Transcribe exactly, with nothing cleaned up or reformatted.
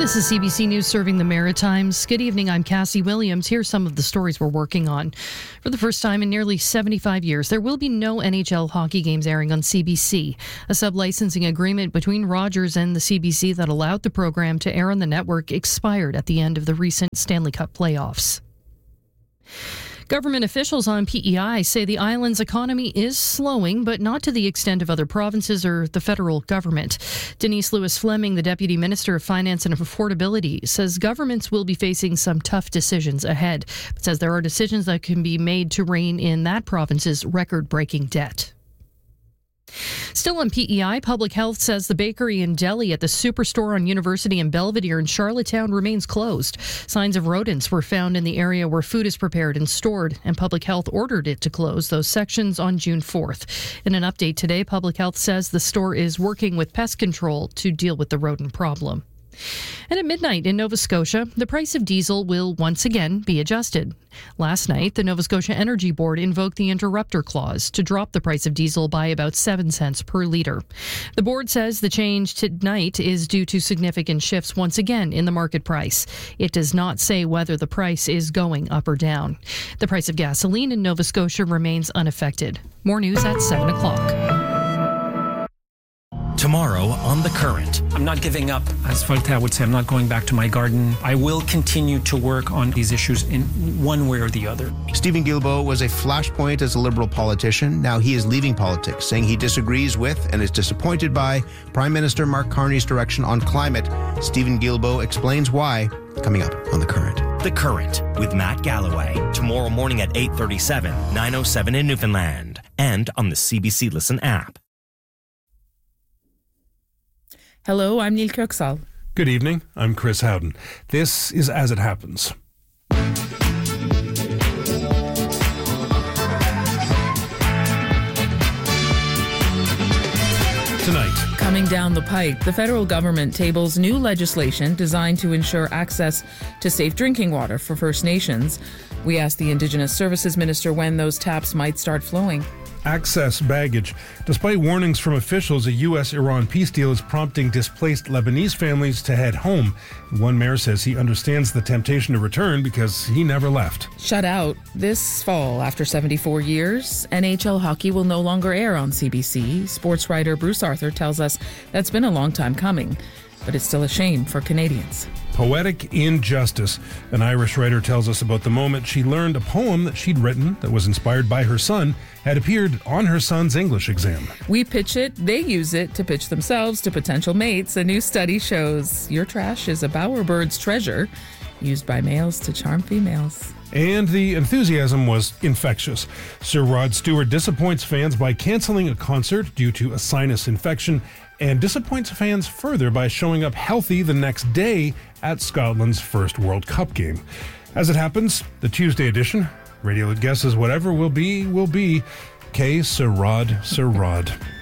This is C B C News serving the Maritimes. Good evening, I'm Cassie Williams. Here's some of the stories we're working on. For the first time in nearly seventy-five years, there will be no N H L hockey games airing on C B C. A sub-licensing agreement between Rogers and the C B C that allowed the program to air on the network expired at the end of the recent Stanley Cup playoffs. Government officials on P E I say the island's economy is slowing, but not to the extent of other provinces or the federal government. Denise Lewis-Fleming, the Deputy Minister of Finance and Affordability, says governments will be facing some tough decisions ahead, but says there are decisions that can be made to rein in that province's record-breaking debt. Still on P E I, Public Health says the bakery and deli at the Superstore on University and Belvedere in Charlottetown remains closed. Signs of rodents were found in the area where food is prepared and stored, and Public Health ordered it to close those sections on June fourth. In an update today, Public Health says the store is working with pest control to deal with the rodent problem. And at midnight in Nova Scotia, the price of diesel will once again be adjusted. Last night, the Nova Scotia Energy Board invoked the interrupter clause to drop the price of diesel by about seven cents per litre. The board says the change tonight is due to significant shifts once again in the market price. It does not say whether the price is going up or down. The price of gasoline in Nova Scotia remains unaffected. More news at seven o'clock. Tomorrow on The Current. I'm not giving up. As Voltaire would say, I'm not going back to my garden. I will continue to work on these issues in one way or the other. Stephen Guilbeault was a flashpoint as a Liberal politician. Now he is leaving politics, saying he disagrees with and is disappointed by Prime Minister Mark Carney's direction on climate. Stephen Guilbeault explains why, coming up on The Current. The Current with Matt Galloway. Tomorrow morning at eight thirty-seven, nine oh seven in Newfoundland. And on the C B C Listen app. Hello, I'm Neil Kirksall. Good evening, I'm Chris Howden. This is As It Happens. Tonight. Coming down the pike, the federal government tables new legislation designed to ensure access to safe drinking water for First Nations. We asked the Indigenous Services Minister when those taps might start flowing. Access baggage. Despite warnings from officials, a U S Iran peace deal is prompting displaced Lebanese families to head home. One mayor says he understands the temptation to return because he never left. Shut out. This fall, after seventy-four years, N H L hockey will no longer air on C B C. Sports writer Bruce Arthur tells us that's been a long time coming, but it's still a shame for Canadians. Poetic injustice. An Irish writer tells us about the moment she learned a poem that she'd written that was inspired by her son had appeared on her son's English exam. We pitch it, they use it to pitch themselves to potential mates. A new study shows your trash is a bowerbird's treasure, used by males to charm females. And the enthusiasm was infectious. Sir Rod Stewart disappoints fans by cancelling a concert due to a sinus infection and disappoints fans further by showing up healthy the next day at Scotland's first World Cup game. As it happens, the Tuesday edition, radio that guesses whatever will be, will be. K. Sir Rod, Sir Rod.